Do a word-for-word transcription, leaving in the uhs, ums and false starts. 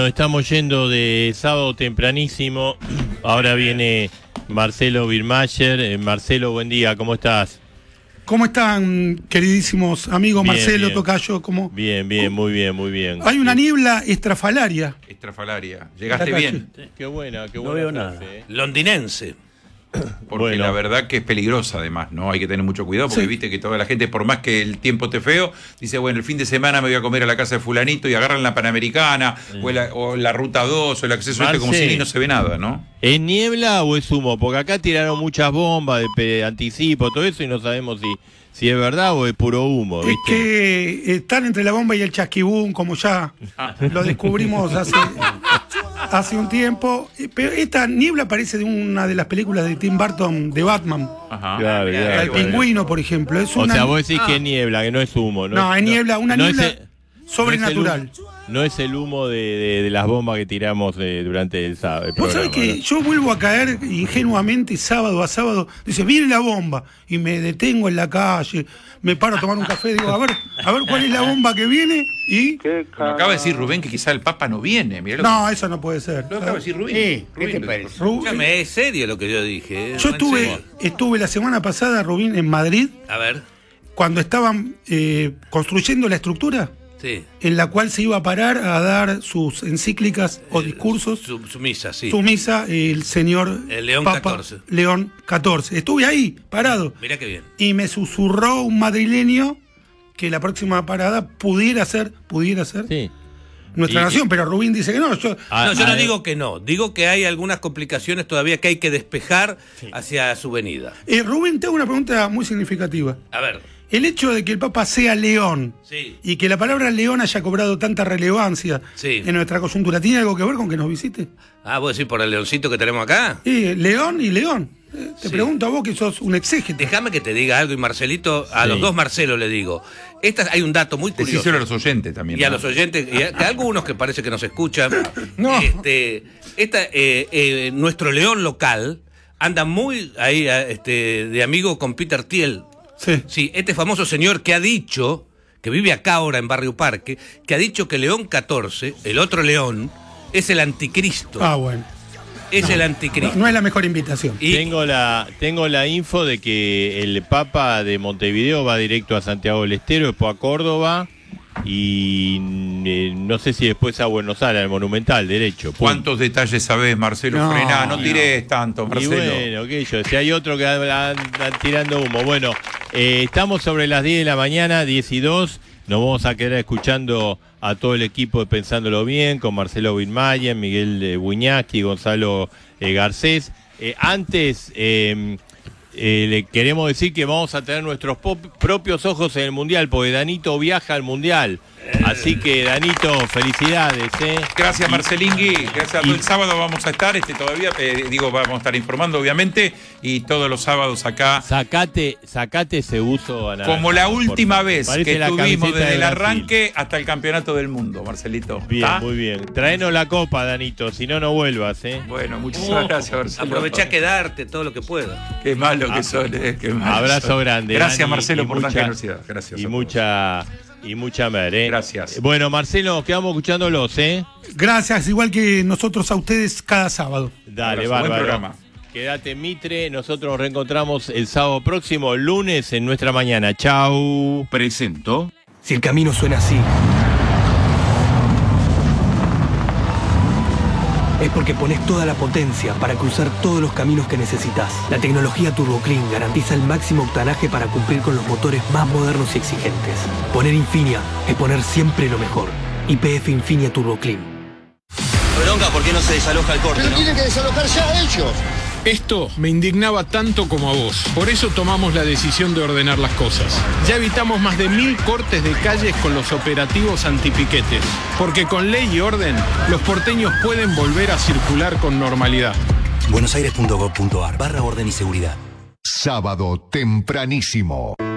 Nos estamos yendo de sábado tempranísimo. Ahora viene Marcelo Birmacher. Eh, Marcelo, buen día, ¿cómo estás? ¿Cómo están, queridísimos amigos? Bien, Marcelo, bien. Tocayo, ¿cómo? Bien, bien, muy bien, muy bien. Hay una niebla estrafalaria. Estrafalaria. Llegaste bien. Qué buena, qué No buena. veo frase, nada. eh. Londinense. Porque Bueno. la verdad que es peligrosa además, ¿no? Hay que tener mucho cuidado porque Sí. viste que toda la gente, por más que el tiempo esté feo, dice, bueno, el fin de semana me voy a comer a la casa de fulanito y agarran la Panamericana o, la, o la Ruta dos o el acceso este como Marce. si ni no se ve nada, ¿no? ¿Es niebla o es humo? Porque acá tiraron muchas bombas de pe- anticipo, todo eso, y no sabemos si, si es verdad o es puro humo, Es ¿viste? que están entre la bomba y el chasquibún, como ya lo descubrimos hace, hace un tiempo. Pero esta niebla parece de una de las películas de Tim Burton de Batman. Ajá. Claro, Mirá, claro. El qué bueno. pingüino, por ejemplo. Es O una, sea, vos decís Ah. que es niebla, que no es humo, ¿no? No, es niebla, una no es niebla el- sobrenatural. No es el humo, no es el humo de, de- de las bombas que tiramos eh, durante el sábado. el Vos sabés programa, que ¿no? yo vuelvo a caer ingenuamente sábado a sábado. Dice, viene la bomba. Y me detengo en la calle, me paro a tomar un café. Digo, a ver, a ver cuál es la bomba que viene. Y. Bueno, acaba de decir Rubén que quizá el Papa no viene. Mirá lo, No, eso no puede ser. lo acaba de decir Rubén. Sí, ¿qué Rubén te lo parece? dijo. Ru- Escúchame, es serio lo que yo dije. ¿eh? Yo En estuve, serio. estuve la semana pasada, Rubín, en Madrid, A ver, cuando estaban eh, construyendo la estructura sí. en la cual se iba a parar a dar sus encíclicas o discursos, Su, su misa, sí. su misa, el señor El León Papa catorce. León catorce. Estuve ahí, parado, Mirá qué bien. y me susurró un madrileño que la próxima parada pudiera ser, pudiera ser Sí. nuestra Y- nación, pero Rubín dice que no. Yo, Ah, no, yo no ah, digo que no. Digo que hay algunas complicaciones todavía que hay que despejar hacia su venida. eh, Rubén, te hago una pregunta muy significativa. A ver, El hecho de que el Papa sea león sí. y que la palabra león haya cobrado tanta relevancia Sí. en nuestra coyuntura, ¿tiene algo que ver con que nos visite? Ah, ¿vos decís por el leoncito que tenemos acá? Sí, león y león. Eh, te Sí. pregunto a vos que sos un exégeta. Déjame que te diga algo y Marcelito, a Sí. los dos Marcelo le digo. Esta, hay un dato muy curioso. Decíselo a los oyentes también. Y a ¿no? los oyentes, y a, que algunos que parece que nos escuchan, No. este, esta, eh, eh, nuestro león local anda muy ahí a- este, de amigo con Peter Thiel. Sí. Sí, este famoso señor que ha dicho, que vive acá ahora en Barrio Parque, que ha dicho que León catorce, el otro león, es el anticristo. Ah, bueno. es el No, anticristo. no es la mejor invitación. Y- Tengo la tengo la info de que el Papa de Montevideo va directo a Santiago del Estero, después a Córdoba y eh, no sé si después a Buenos Aires, al Monumental, derecho. Pum. ¿Cuántos detalles sabés, Marcelo? No, Frená, no no. tires tanto, Y Marcelo. bueno, qué yo, si hay otro que andan andan tirando humo. Bueno, eh, estamos sobre las diez de la mañana, diez y dos. Nos vamos a quedar escuchando a todo el equipo de Pensándolo Bien, con Marcelo Birmacher, Miguel eh, Buñaski, Gonzalo eh, Garcés. Eh, antes, eh, eh, le queremos decir que vamos a tener nuestros pop- propios ojos en el Mundial, porque Danito viaja al Mundial. Así que, Danito, felicidades. ¿eh? Gracias, Y- Marcelingui. Gracias a y- todo el sábado vamos a estar, este todavía, eh, digo, vamos a estar informando, obviamente, y todos los sábados acá. Sacate, sacate ese uso a Como la última vez Parece que la estuvimos camiseta desde de el Brasil. arranque hasta el campeonato del mundo, Marcelito. Bien, ¿Está? muy bien. Traenos la copa, Danito, si no, no vuelvas, ¿eh? Bueno, muchísimas gracias, Marcelo. Aprovechá que darte todo lo que pueda. Qué malo que son, eh, qué malo Abrazo son. grande. Gracias, Dani, Marcelo, y por mucha- tan generosidad. Gracias. Y a todos. mucha, y mucha mer, ¿eh? Gracias. Bueno, Marcelo, nos quedamos escuchándolos, ¿eh? Gracias, igual que nosotros a ustedes cada sábado. Dale, Abrazo, buen bárbaro. programa. Quédate, Mitre. Nosotros nos reencontramos el sábado próximo, lunes, en nuestra mañana. Chau. Presentó. Si el camino suena así, es porque pones toda la potencia para cruzar todos los caminos que necesitas. La tecnología Turbo Clean garantiza el máximo octanaje para cumplir con los motores más modernos y exigentes. Poner Infinia es poner siempre lo mejor. Y P F Infinia Turbo Clean. Bronca, ¿por qué no se desaloja el corte, no? Tienen que desalojar ya ellos. Esto me indignaba tanto como a vos. Por eso tomamos la decisión de ordenar las cosas. Ya evitamos más de mil cortes de calles con los operativos antipiquetes. Porque con ley y orden, los porteños pueden volver a circular con normalidad. buenosaires punto gov punto ar barra orden y seguridad. Sábado tempranísimo.